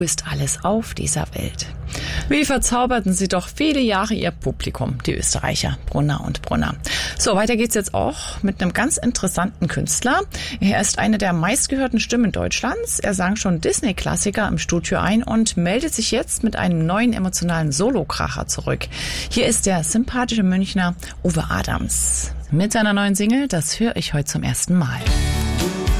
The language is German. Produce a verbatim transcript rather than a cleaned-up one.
ist alles auf dieser Welt. Wie verzauberten sie doch viele Jahre ihr Publikum, die Österreicher, Brunner und Brunner. So, weiter geht's jetzt auch mit einem ganz interessanten Künstler. Er ist eine der meistgehörten Stimmen Deutschlands. Er sang schon Disney-Klassiker im Studio ein und meldet sich jetzt mit einem neuen emotionalen Solo-Kracher zurück. Hier ist der sympathische Münchner Uwe Adams mit seiner neuen Single. Das höre ich heute zum ersten Mal.